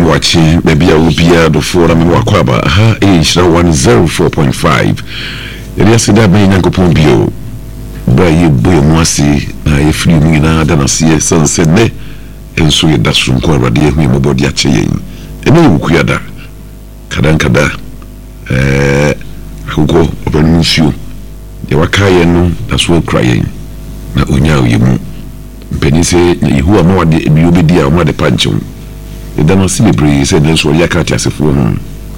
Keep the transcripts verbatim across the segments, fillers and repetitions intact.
watching maybe I will be the four I mean wakwaba ha age one zero four point five. It is that being Uncle Bio. By you boy mwasi na ye free me na da na see sunset ne enso ye da so nko awade hu me body ache yen. Ene wo kuyada. Kada kada eh agogo obanu nsuo. Ye waka ye no da so kra yen. Na onya oyemu. Mpeni se ihu ama wade ebi obedi a ma de panchum. E da no si bebre se den so yakati asefo hu.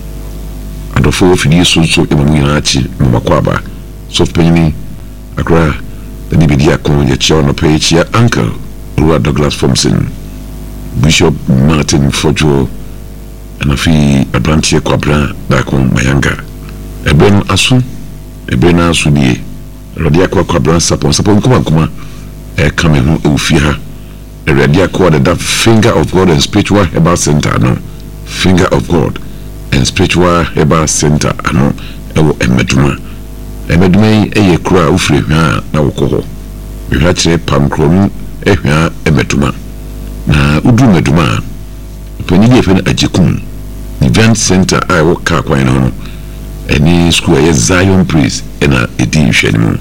Adofo fidi so so e mamu ina achi makwaba. So penny Accra, the Nibidia Con, your chair on the page, your uncle, Lord Douglas Thompson, Bishop Martin Fojo, and a fee a branch here, Quabra, back on Mayanga. A ben asu, a ben asu die, Radiaqua Quabran Sapon, Sapon Kumakuma, a coming Ufia, a Radiaqua, that finger of God and spiritual Herbal Center, no, finger of God and spiritual Herbal Center, no, a Meduma. Emedme eye kura ufre hwa na wokoho hwa kire pankrom ehwa emetuma na udu meduma panyi efe na ajekum event center ai wo ka kwan no eni school ye Zion Praise ena edi hwe mu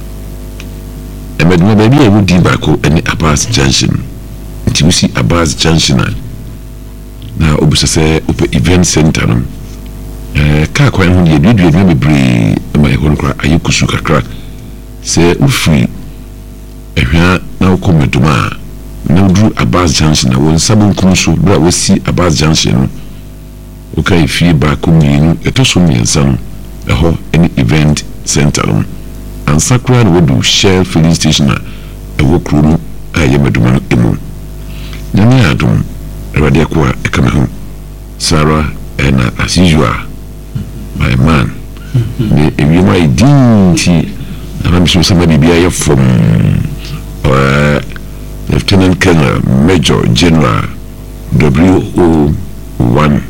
emeduma ba bi e wudi bako eni Abbas Junction nti usi Abbas Junction na obusese ope event center no eh ka kwan hu ye dudu ye bebre my hon kra ayikusu kakra se ufri ehwa na ukomeduma na udru Abbas Junction na won sabon kunso bra wasi Abbas Junction no ukai fi ba kuminu etoso miensa no eho any event center no ansakra no wodu Shell filling station na ewo kru no ayemeduma no emu nyame adom ewade akwa ekamehu Sarah and as usual my man if you might dinty and I'm sure somebody be here from uh, Lieutenant Colonel Major General W O one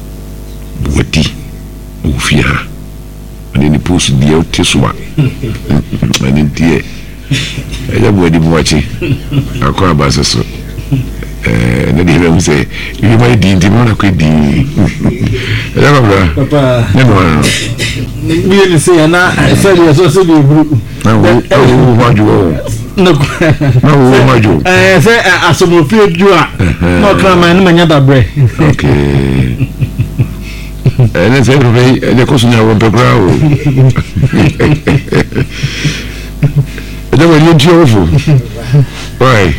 Wati Ufia and then the post the Otiswa and in the I don't know what I call about so and then he say you might dinty man could be Papa me say na say you so say you na wo maju no no maju eh say asomo fi edu a no kra man na manya da bre okay eh na say be le ko sunya wo pekra o e wo ni dio fo why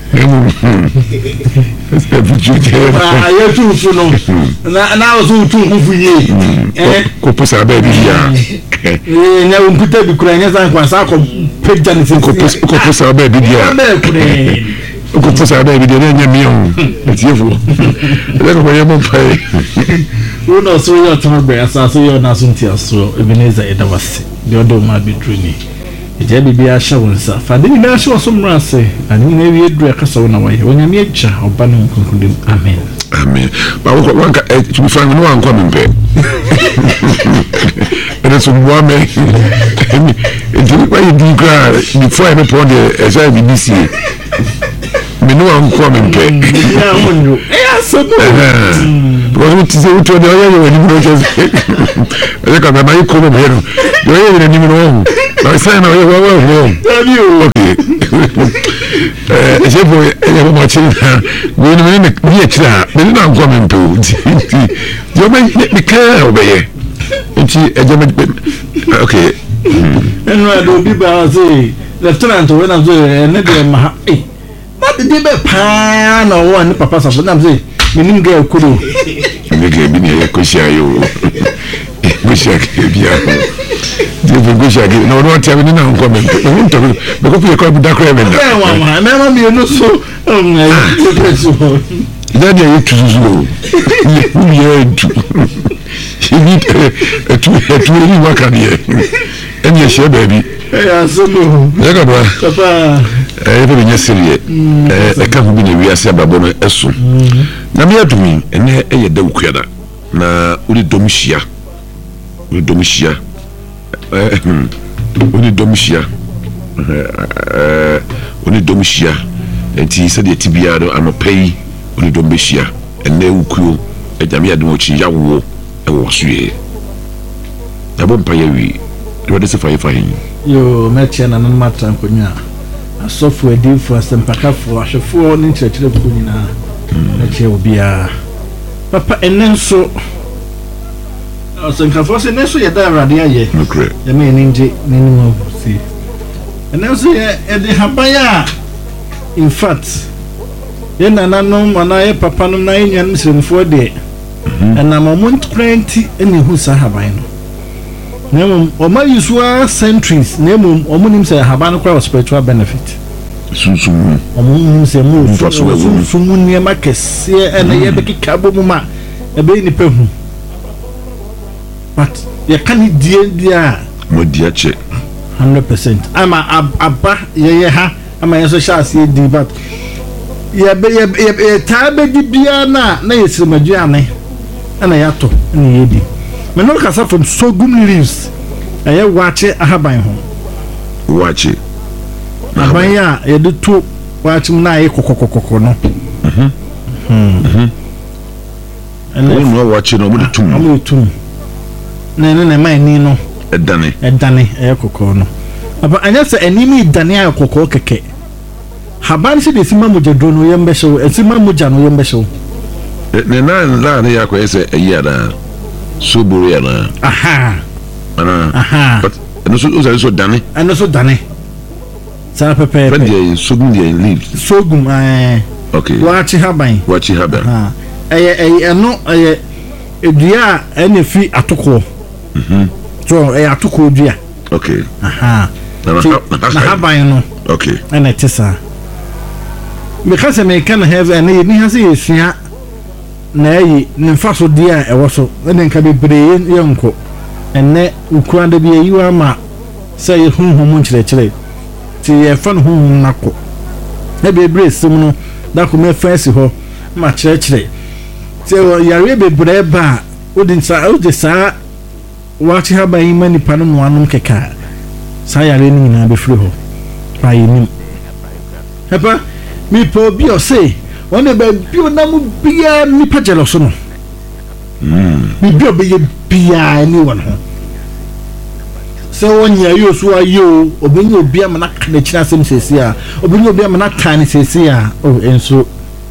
esse vídeo ah eu tu fu no na na o tu tu fu ye eh ko posa ba bi ya eh na un puta bi kura nya san kwa sa ko pejja ni sin ko posa ko posa ba bi ya ko posa ba bi de nya mi on tiefo le ko ye mo pai uno so yo to be asa so yo na so ntia so Ebenezer Edawase de odo ma bi druni eje bibi a hye wonsa fa de ni a hye so mrase ani na wi edu akasa wona waye wonyame echa oba no nkonkundem amen amen ba wo wanka to be fine no wanko membe ene so bo ame eje ni kwa yi gra before I be pon the eja B B C me no wanko membe ya wonyo eh aso bo because we say we to the oya we ni no just e ka ba mai ko me hero yo ye ni no I say no we we we okay eh je bo e bo ma chin we ni me ni e kira me na nko me mpe yo me me ka obeye nti e je me okay enu ado bi ba say lieutenant we na so ne de ma eh ma de be pa na wo ni papa safo na say me nim ga ekuro me ga bi ni e ko sia yo ko sia ke bia Dieu go shagi no no tell me na nko me me to me ko fi ko bi da kra me na eh wa ma na ma mi no so um Daniel you tuzulo you ye tu you need a tu a tu ni wakani e me share baby eh asolo ya ga ba papa eh be nya serie eh e ka hu bi na wi ase ababo no eso na me adumi ene e ye da ukuada na uri domishia uri domishia eh uri domishia eh uri domishia enti se de tibia do anopai uri domishia ɛnɛ wukuo ɛgyame ade mo chi yawo ɛwɔ so ye abo mpa ya wi do de se fa fa hin yo metia na nan matra nkonya asofo edifo asempakafo ahwefo ne nkyerɛkyerɛfo nyinaa na kyerɛ obia papa enenso asenkafo se nenso yɛ da awrade ayɛ nokre ya me ninje nenim obusi enenso yɛ ede habaya in fact yɛ nananom ana yɛ papa no na yɛ nusremfo de ɛna moment twenty ɛne hu sa haban no nemo oma yusua centuries nemo omunim say haban kwa spiritual benefit sunsun omunim say mu sunsun ne makese ene ye bekika bomuma ebe ni pehu but ye kan die dia mo dia che one hundred percent ama aba ye ye ha ama ye so sha ase di but ye be ye ta be di bia na na ye sirmaduane ana yato ne ye di me no kasa from sorghum leaves aye wache ahaban ho wache ahaban ya ye de to wache na aye kokokokoko no mhm mhm ene no wache no mo de tum mo tum na ne ne mai ni no edane edane aye kokoko no aba anya se animi edane aye kokoko keke haban se de sima mujadro no ye mbehyew esima muja no ye mbehyew ne na na ne yakọ ese ayi ada soboro ya na aha ana aha but no so so so dane ano so dane sa pepe but the sogum the leaves sogum eh okay wachi haban wachi haban ha eye eye eno eye edua ene fi atoko mhm so eye atoko dua okay aha na haban no okay ene tisa because me can have ene ni hase yesua na yi nimfa so dia e wo so ene nka bebre yenko enne ukuanda bi yiwa ma say hunhum nkyerɛkyerɛ ti ye fa no hunhum nako na bebre sim no da ko me fancy ho ma kyerɛkyerɛ ti yare bebre ba odin sa o de sa wachi ha ba yima ni pano no anum keka sa yare ni na be firi ho ba yini hapa mi po bi o say one ba bi o na mu bia ni pa jealoso no mm mi bi o be ye bia ni won ho se wonya yo so ayo obenye obi amana na kira sem sesi a obenye obi amana kan sesi a o enso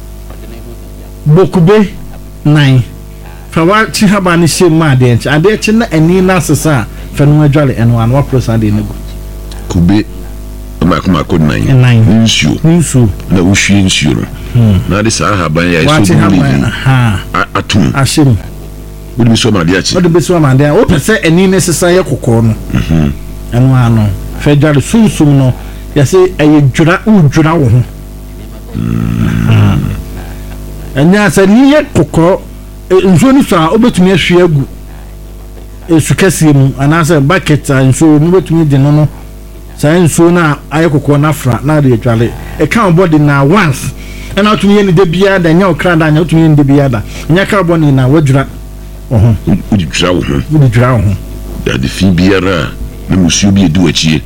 bokube nine fawa chi haba ni she ma de enchi ade chi na ani na sesa fa no adwale eno an wa prosa de nego kube ma kuma ko nine nsuo nsuo na uhwie nsuo no na de sa haban ya so bu ha atum ashim wodi bi so ma de achi wodi bi so ma de o pese ani ne sesa ye kokko no mhm eno ano fa dwale sunsum no ya se aye dwura u dwura wo ho mhm enya sa ni ye kokko nsuo ni so a obetumi ahwe agu esukasie mu anase bucket nsuo mu betumi de no no sa nsuo na aye kokko na fra na de dwale e kan body na once and out to me any de bia da nya okra da nya to me de bia da nya carbon na wadwura ohun udi dwura wo ho udi dwura wo ho da de fi biara na musuo bi edu achie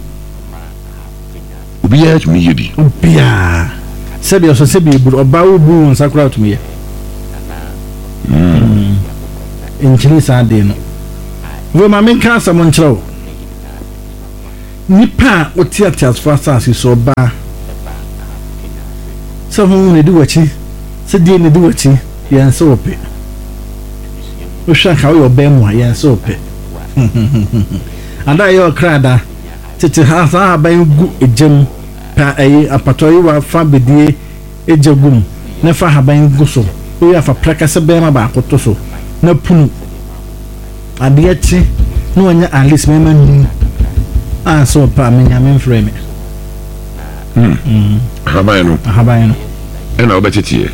obi ya to me yebi bia se bi so se bi bu oba wo bu nsakura to me mm enchini sa de no wo ma men kan samo nkyerɛw nipa o tiatia so fast so ba so hu ne di wachi se di ne di wachi yan so ope o sha ka wo be mu yan so ope anda yo krada tete ha sa ba gu ejem pa ayi apato yi wa fa bedie ejegum na fa ha ban gu so o ya fa praka se be ma ba akoto so na punu ade achi no anya alice me manu ah so pa me nya me frame mm habayno habayno ena obetetie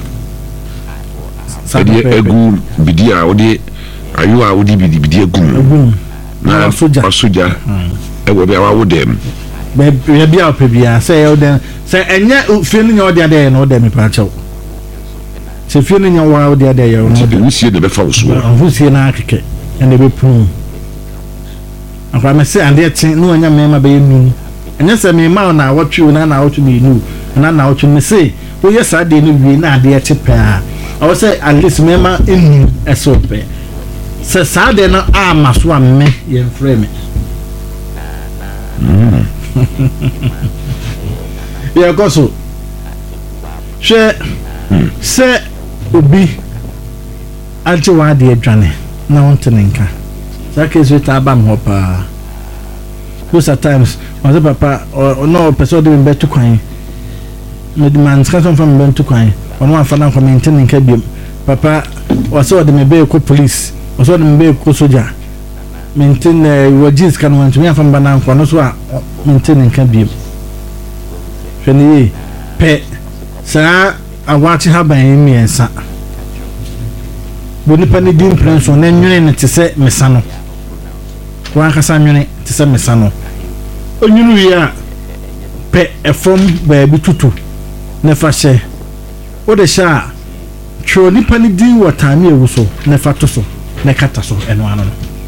ade egu bidia odi ayu a odi bidi bidia gum na soja soja e wo bia wa dem be bia bia opebia say e dem say enya fie nya odi ade no dem pa chaw se fie nya wa odi ade ye no de usie de be fa uso usie na akeke ene be pun akwa me say ande tin no anya me ma be nu enya se me ma na watwe na na watwe me nu na na watwe me say wo yes ade no wi na ade e chepa I was say at least member in S O P. Say Saturday no ah must one me yen frame. Mm. Yeah, go so. Share say obi ante wa de adwane na wonte nenka. That case with abam hopa. Most at times, was papa or no person doing better coin. Medman scatter from Ben to coin. On one for now for maintaining cabin. Papa was so the Mebe police, or so the Mebe soldier. Maintain your jeans can want to me from Banan for no maintaining cabin. Fenny pet, sir, I watch her by me and son. Bonipani dim prince on then to say Messano. One Cassamune to say Messano. Onyunu ya pe efom baabi tutu na fa hye o de sha tro nipa ni din watame ewu so na fa to so na kata so eno ano no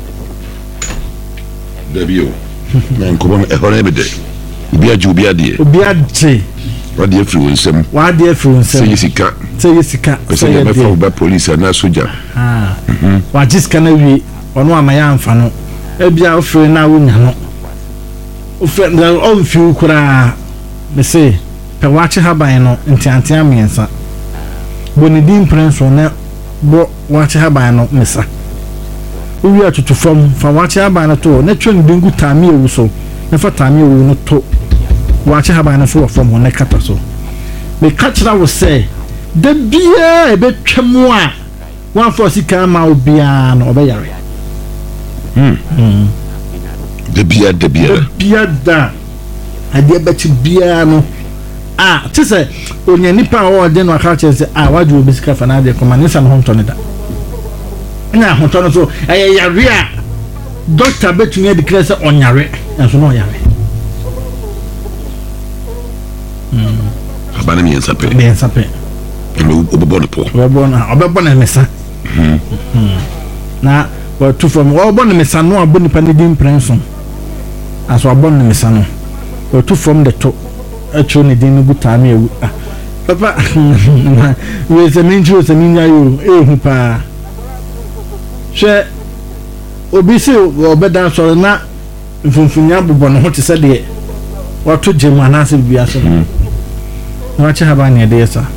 Dabio na nkobo e hore be de obi age obi ade obi age wa de afri wonsem wa de afri wonsem say yesika say yesika say ya be for ba police na soja ah wa jiska na wi ono amaya amfa no e bia ofri na wonya no Offend the own few kura me say pe watch haban no ntiantia miensa Bonidim prince on bo watch haban no mesa we are to from from watch haban no to na twen dingu tami ewu so na fa tami ewu no to watch haban no so from on kata so me catch that was say the bia e betwemu a one for sika ma obia no obeyare mm mm de bia de bia bia da ade beti bia no ah tse onya nipa o de no aka che se ah waju obi sika fa na de koma ni san honto ne da na honto no so eh yare a doctor betumi de kire se onyare enso no yare mm abana mi ensape mi ensape no obebo ne po obebo na obebo na mesa mhm na what to from obebo na mesa no aboni pa ne dim prenson aso abon ne mesa no to from the to acho ne din gu tame ewu ah papa we se minju se minya yo ehu pa she obi se obeda so na mfunfunya bobo no hote se de wato jemu anase bia so na wache haba ne de yesa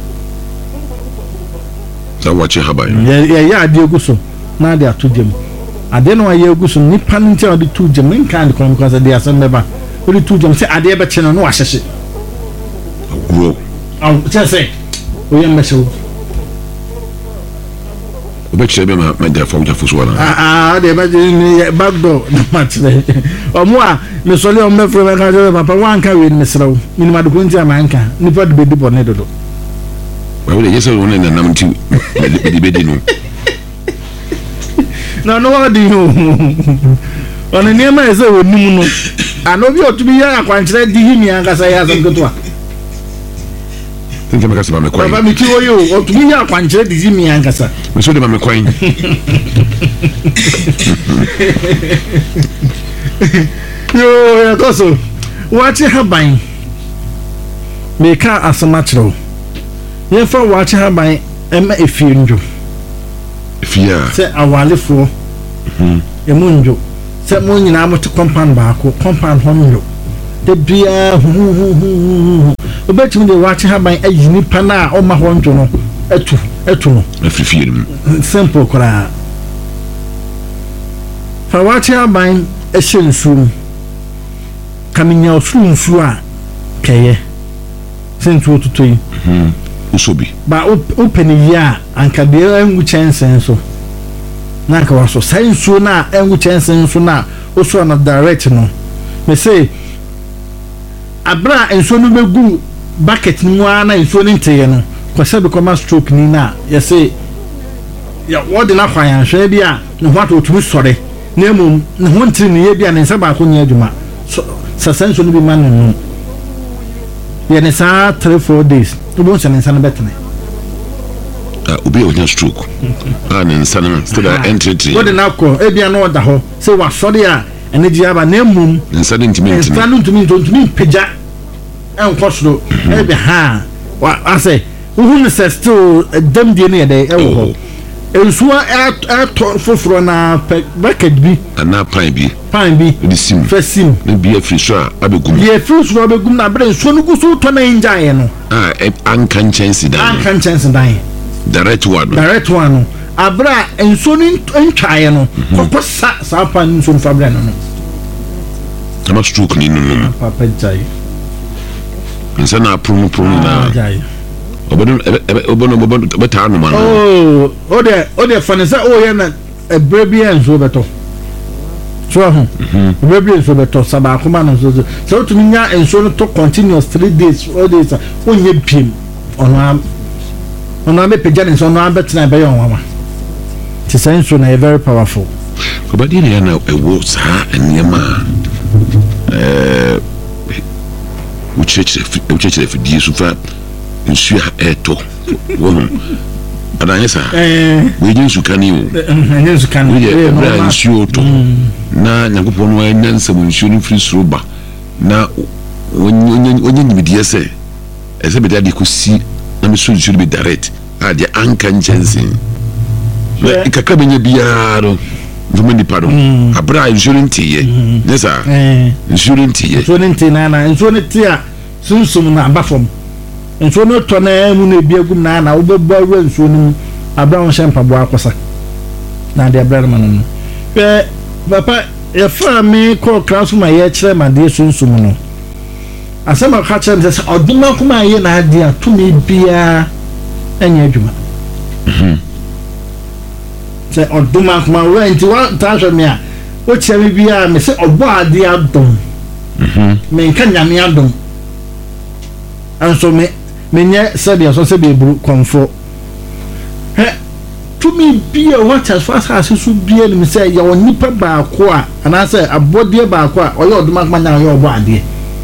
sa wache haba ya ya ya ade gu so na de ato jemu ade no aye gu so nipa nti ade to jemu nka de kon because de asan beba odi to jemu se ade be che no no wahyehye ogro aw che se o yem be so obe che be ma ma de fo ja fuso wala ah ah de ba de back door na match le o mo a me so le o me fro me ka je papa wan ka we ni sraw minima de ko nti amanka nipa de be di bone dodo wa we yesa wona na nam ti de be di no no no what do you ona niema ese wonum no anobi otubi ya akwankyere di himi ankasa ya asomketwa tinke makasa ba me kwai baba mi kiwo yo otubi ya akwankyere di himi ankasa me so de ba me kwai yo ya koso wachi haban me ka asamachro ye fa wachi haban ema efienjo efia se awalefo mhm emunjo se mo nyina amot compound baako compound honyo de bia hu hu hu obetim de wachi haban ayini pa na o ma honjo no etu etu no efifie no simple kora fa wachi haban ehyensu kaminya osunsu a keye sentu otutoyi mhm usobi ba openi ya anka de engu chensen so na ka waso sensu na engu chensen so na oso na direct no me say abra enso no begu bucket ni mu ana enso ni nteye no kwase be koma stroke ni na ye say ya wodi na kwan ya hwe bia ne ho atotumi sore na emum ne ho ntiri ni ye bia ne nsa ba ko nya adwuma so sensu no bi man no ye ne sa three four days to bon se ne nsa no betene ah obi o nya stroke ah ne nsa no still a entity wodi na ko e bia no da ho se wa sore a ene dia ba na emum nsa no ntimi ntimi nsa no ntimi ntimi peja en kosoro e be ha wa ase Who says still them D N A day ewo. Ensuo ato foforo na bucket bi ana pan bi pan bi di sim fesim na bi afiri so a abegum bi afiri so abegum na bre ensuo no guso to na enjaye no ah anka chance dan anka chance dan direct one direct one no abra ensuo no ntwaye no kokko sa sa pan ensuo no fabra no no ama stroke ni no no papa jai nsa na promo promo na jai obodo obodo obodo beta no man oh o de o de fanisa o ye na ebre bi enso beto so ho ebre bi enso beto saba akoma no so so to nya enso no to continuous three days four days o nye pim ono ono be peja ne so ono abetena be yon wama ti senso na very powerful obadi ne na ewo sa enema eh ucheche ucheche fidie so fa nsu eto wo adanyesa eh we jinsu kani o jinsu kani we bra nsu oto na nyakopon wa nyansa mu nsu ni free sroba na onye onye nyimidie se ese be dade ko si na me so nsu be direct a de anka njensin na ikaka benye biaro vuma ni pardon abra nsu ntiye nesa nsu ntiye nsu ntiye na na nsu ntiya sunsum na abafom nso no to na mu na bia gum na na wo bebu awu nso no abraham shempa bo akosa na de abraham no pe papa ya fa me ko classroom ya kire ma de sunsum no asema ka kire se oduma kuma ye na ade atumi bia anya adwuma mhm se oduma kuma we nti wa tasho me a o kire me bia me se obo ade adom mhm me nka nyame adom anso me menye said so say be konfo he to me be what as fast as so be me say ya onipa ba ko a ana say abode ba ko a oyo oduma manya yo obo ade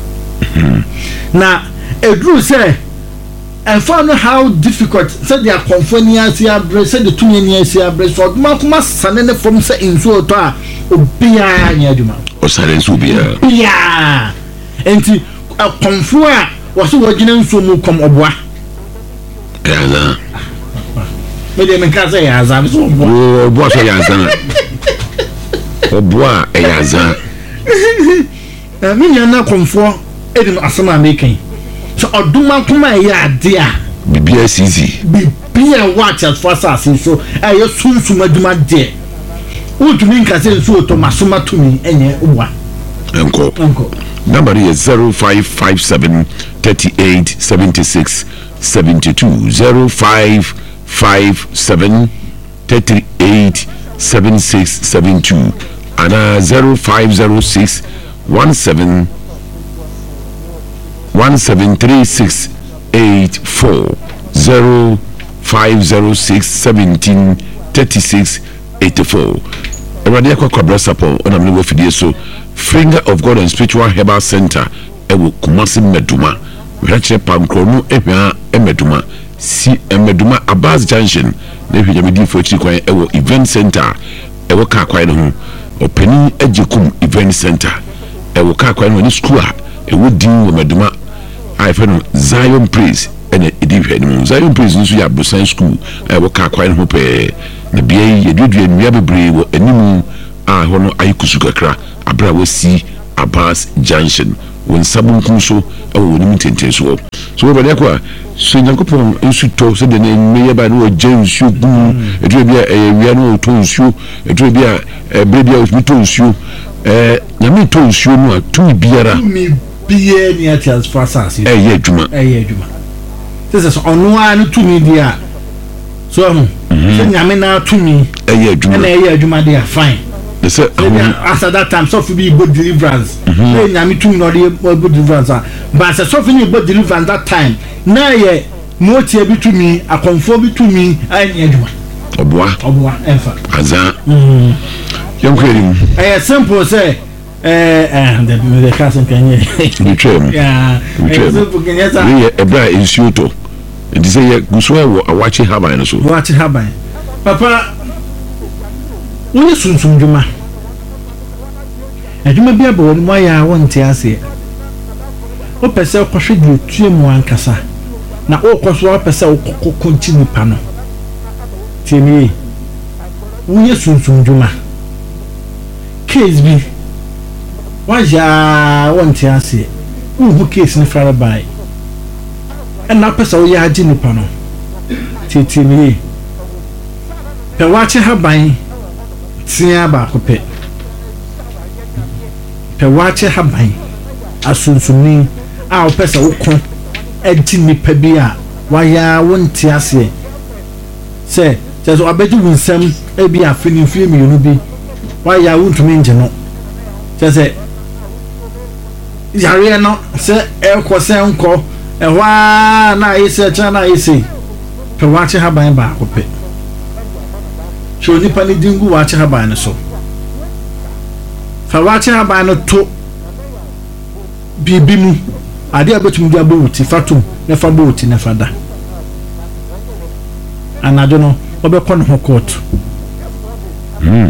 na edru say and found how difficult said their confonia sia bre said the two years sia bre so oduma kuma sanene from say inso to a obia nya aduma o sare nso bia bia enti a konfo a waso wagina nso mu kom oboa yaza me de me ka say yaza so oboa oboa so yaza oboa e yaza me nya na konfo e de asema making so oduma kuma ya ade a bibia sisi bibia watch as fast as so aye sunsun aduma de utumi nka say so to masoma tumi enye oboa enko enko number is zero five five seven thirty-eight seventy-six seventy-two zero five five seven thirty-eight seventy-six seventy-two and zero five zero six one seven one seven three six eight four zero five zero six seventeen thirty-six eighty-four. Everybody kwa kwa support on amni wofidie so Finger of God and Spiritual Herbal Center ewo Kumasi Meduma wehachire pankrono ehwa emeduma si emeduma Abaz Junction na ehwa jamedi fo chiri kwan ewo Event Center ewo ka kwan no openi ajekum Event Center ewo ka kwan no ni school a ewo din wo meduma I feno Zion Praise ene edi hwe no Zion Praise nso ya Bosan School ewo ka kwan no pe na bia yedudu enua bebre wo animu a hono ayikusu kakra abra wasi Abaz Junction won sabunku so ewo woni tenten so so we bele kwa so nyankopon nsu to so de na meye ba no je nsu gu edu bia e wia no to nsu edu bia e bre bia o to nsu eh na me to nsu no atu biara mi bia ni ati as fast as eh ye adwuma eh ye adwuma this is ono an to me dia so ho so nyame na to me eh ye adwuma na ye adwuma dia fine. Say, after that time, so be good deliverance. Hey, Nami too not good deliverance. But as so fini good deliverance that time. Now ye more tea to me, a conform to me, I need one. Oboa. Oboa, enfa. Aza. Young Queen. I simple say, eh, and the cousin can ye. We trim. Yeah, we trim. A bra in Shuto. And say, Guswa, a watching Habine so. Watching Habine. Papa. When you soon soon juma, and you may be about why I want to ask you. O person, Coshi, two more Cassa. na o kɔ so apɛ sɛ o kɔnti nipa no tie me wonye sunsun dwuma case bi waja wonte ase wo hu case ne fara bai ɛna apɛ sɛ o yɛ agye nipa no tie tie me pɛ wache haban tia ba ko pɛ pɛ wache haban asunsuni a o pɛ sɛ o kɔ agye nipa bi a waya wonte ase sɛ sɛ so abɛgye wunsam ebi afini mfie mmienu bi waya wontumi ngye no sɛ sɛ yare no sɛ ɛkɔ sɛ nkɔ ɛhɔ na ayɛ sɛ kyɛ na ayɛ sɛ pɛ wache haban ba ko pɛ so nipa ni dingu wache haban no so fa wache haban no to bibi mu ade abetum dia bo wuti fatum ne fa bo wuti ne fada anado no obekɔ no court mm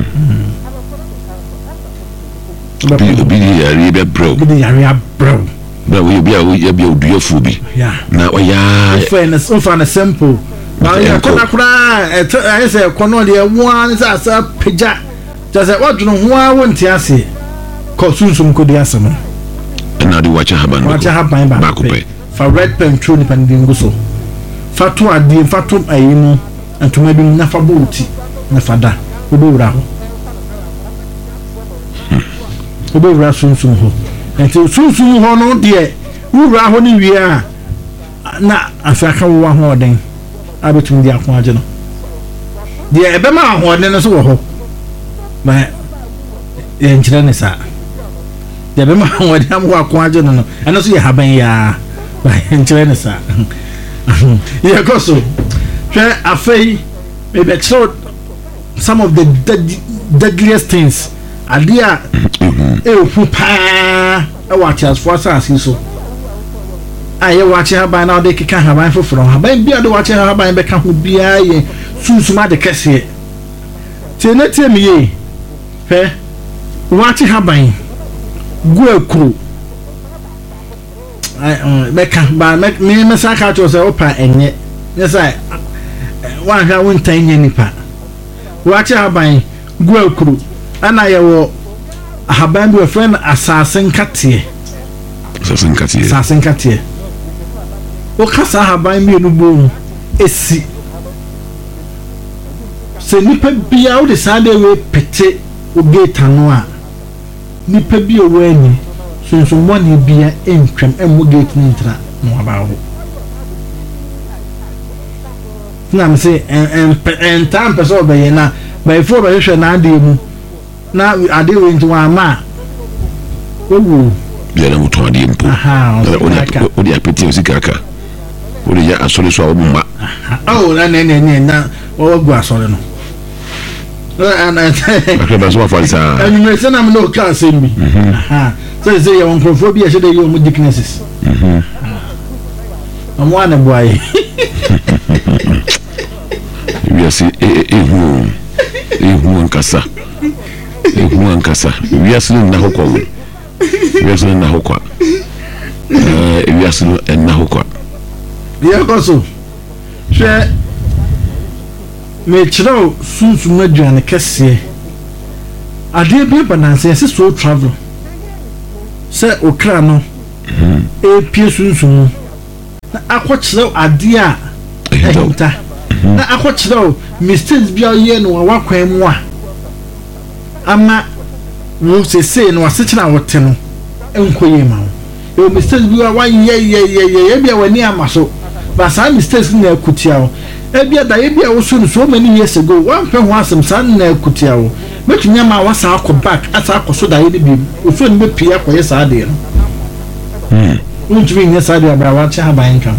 obi obi yare be bro obi yare bro ba we bi a we bi oduafo bi na oya fairness o fa na simple ba ya kona kura e say kono de wo an sa sa peja just say what no ho a wonti ase ko sunsum ko de asem na de wacha haban wacha haban ba ko pe fa red pen tro ni pan dingo so fa to ade fa to ayimu antuma bi na fa boti na fa da obo wura ho obo wura sunsum ho enti sunsum ho no de wura ho ni wi a na afaka wo ho oden abetum di akon age no de ebe ma ho oden no so wo ho ba ye nkyere ne sa de ebe ma ho oden am ho akon age no no eno so ye haban ya ba ye nkyere ne sa ye koso hwe afei me be throw some of the dead, deadliest things adia e ofu pa e wa chas for asasi so aye wache haban na de keka haban foforo haban bia de wache haban be ka ho bia ye susuma de kese tie na tie mi ye he wache haban gu akuru ai be ka ba me me saka to se opa enye ne sai wa ha won tan nye nipa wache haban gu akuru ana ye wo haban bi friend asasen katie asasen katie asasen katie o kasa haban mi enu bo esi se nipa bia o de sade we pete o gate no a nipa bia o ani sunsun mo ni bia entwem emu gate ni ntra no aba ho na me se en en tam person be ye na by for be hwe na ade mu na ade we nti wa ma owu bia na muto ade mpo aha o de apeti o sikaka o de ya asole so a wo ma oh na na na na o gu asole no ana akre ba so fa falsa ani me se na me no ka se mi aha so se ye won crofobia she de ye mo dicknesses mhm amo ana boy we see e e hu e hu nkasa e hu nkasa we asle na hokwa we asle na hokwa eh we asle na hokwa ye koso hwe me chiro sunsun na dwane kese ade bi bananse se so travel se okra no e pie sunsun na akọ chiro ade a ehita na akọ chiro mistakes bi aye no wa kwan mu a ama wo se se no asechina wote no enkoye ma wo e mistakes bi wa ye ye ye ye bia wani amaso ba sa mistakes na akutia wo e bia da ye bia wo so no so many years ago one pe ho asem san na akutia wo metunya ma wasa akọ back asa akọ so da ye bi wo so ni be pia akọ ye sa de no hmm unjumi nya sa de abra wa cha haban kan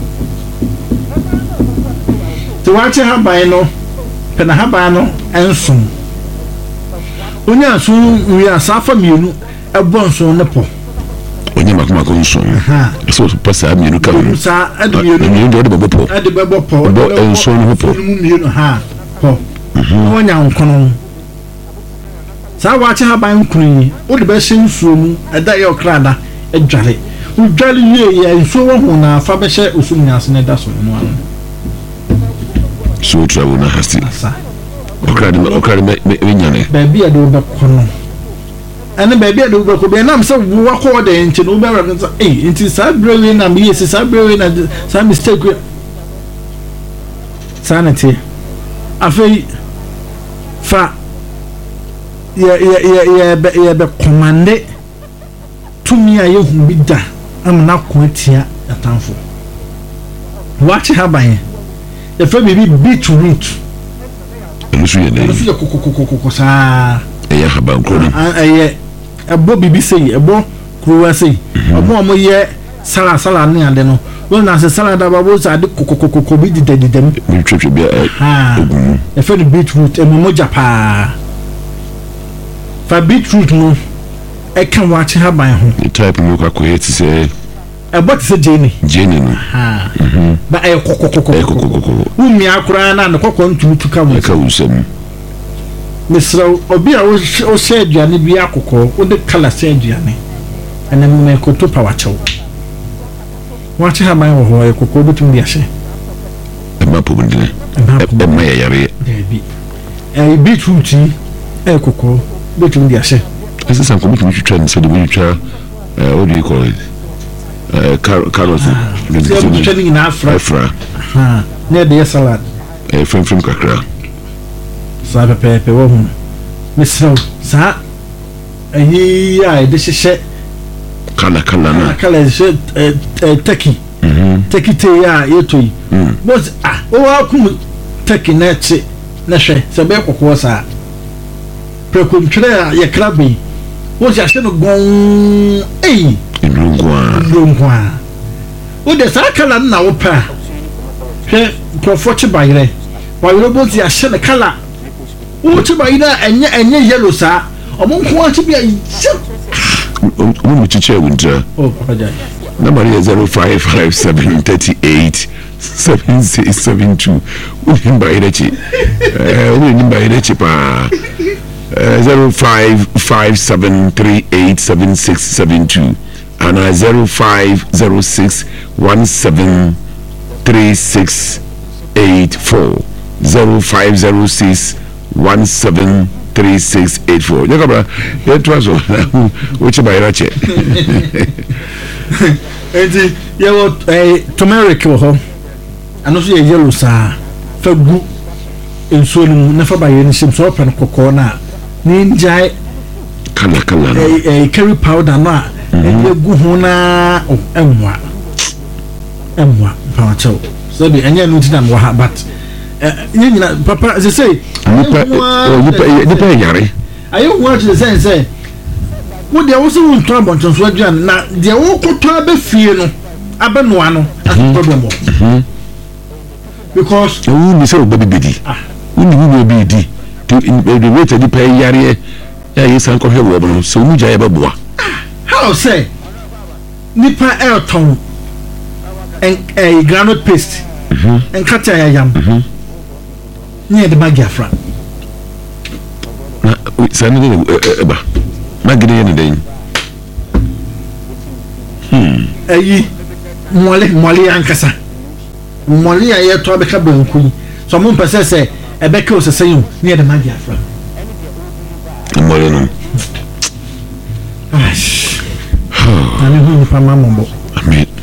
to wa cha haban no pe na haban no ensun onya so wi asafa mienu ebon so ne po onye makoma ko nso so pasa mienu ka no sa admienu mienu de bebo po ade bebo po bo enso no po mienu ha po onya nkono sa wa cha haban kunu o de be hye nsuo mu eda ye okrada adware udwali ye ya nso wo ho na fa be hye osum nyase ne da so no ano so travel na hasti okra okra me nyane ba bia de wo kono ane ba bia de wo ko be na mse wo akọ de nche no be ra nsa eh nti sa brewe na me yesi sa brewe na sa mistake sanity afei fa ya ya ya ya be ya be commande tumi a yehu bi da amna ko atia atanfo wachi haban ya fa bibi beetroot elusu ye ne elusu ye kokokokoko sa e ya haban ko ni eh ebo bibi sei ebo kruwa sei omo omo ye sala sala ne ade no won na se sala da babo sa de kokokokoko bi didedidem mi twetwe bia ogun ya fa beetroot emo moja pa fa beetroot no e kan wachi haban ho the type no ka ko yeti se e bot se jeni jeni no ha mhm ba e kokokoko e kokokoko umi akura na ne kokko ntutu ka mo ka usem misra obi a o se aduane bi akoko o de kala se aduane ene me koto pa wacho wachi haban ho ho e kokko bitum bi ahye e ma pobundine e ma yare bi e beetroot e kokko bitum bi ahye ese san ko bitum twitwa ne se de bitwa eh what do you call it eh carrot ne de twitwa na afra afra ha ne de salad eh frem frem kakra sa pepe pe wo hu misra sa ayi ya de hye kala kala na kala hye turkey mhm turkey te ya yetoi but ah o wa kum turkey na che na hwe se be kokko sa prekontwere a ye krabe wo ja hye no gon ei ndungwa ndungwa o de sa kala na wo pa hwe krofo che bayire wa yoro bo ti hye ne kala o che bayire enye enye yellow sa omo nko a che bia o mu chiche wunta oh papa jai number is zero five five seven three eight seven six seven two unim bayire chi eh unim bayire chi pa zero five five seven three eight seven six seven two and uh, zero five zero six one seven three six eight four zero five zero six one seven three six eight four. You know, it was which by Rache. Enti ye wo eh turmeric ho ano so ye yellow sa fa gu enso no na fa ba ye ni sim so pen kokko na ni njai kala kala no eh eh curry powder na e gu ho na enwa enwa pa cho so bi anya no tinan wa but eh nyina papa ze say nipa nipa nipa yare ayo what the sense say wo de wo so won to abonton so aduan na de wo koto abafie no abenoa no as problem mo because wo ni say obabi bedi wo ni wo obi di the way to the pay yare ya yesan ko hwe wo no so mu gya ye beboa how say nipa elton en eh granite paste mhm en kata ya yam mhm ni de magiafra na sanu de eba magide ne den hmm ayi mole mole ankasa mole ya ye to abeka banku so mo mpese se ebeka oseseyu ni de magiafra mole no ash ani hu ni pa mambo amen